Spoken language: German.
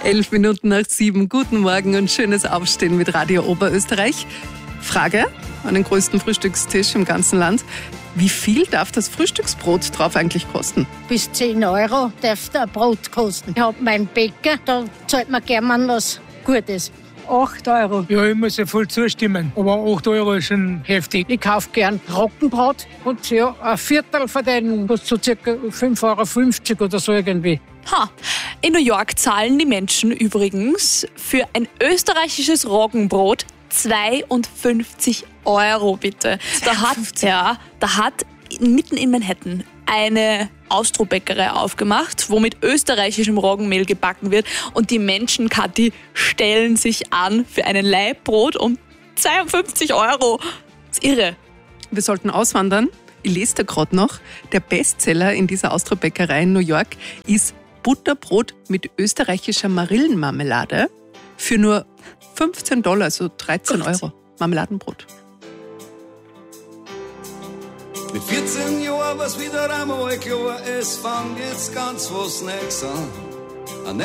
7:11. Guten Morgen und schönes Aufstehen mit Radio Oberösterreich. Frage an den größten Frühstückstisch im ganzen Land. Wie viel darf das Frühstücksbrot drauf eigentlich kosten? Bis 10 Euro darf der Brot kosten. Ich habe meinen Bäcker, da zahlt man gerne mal was Gutes. 8 Euro. Ja, ich muss ja voll zustimmen. Aber 8 Euro ist schon heftig. Ich kaufe gern Roggenbrot und ja, ein Viertel von denen kostet so ca. 5,50 Euro oder so irgendwie. In New York zahlen die Menschen übrigens für ein österreichisches Roggenbrot 52 Euro, bitte. Da hat mitten in Manhattan eine Austrobäckerei aufgemacht, wo mit österreichischem Roggenmehl gebacken wird. Und die Menschen, Kathi, stellen sich an für einen Laibbrot um 52 Euro. Das ist irre. Wir sollten auswandern. Ich lese da gerade noch. Der Bestseller in dieser Austrobäckerei in New York ist Butterbrot mit österreichischer Marillenmarmelade für nur $15, also 13 Euro. Marmeladenbrot. Mit 14 Jahren war's wieder einmal klar, es fängt jetzt ganz was Neues an.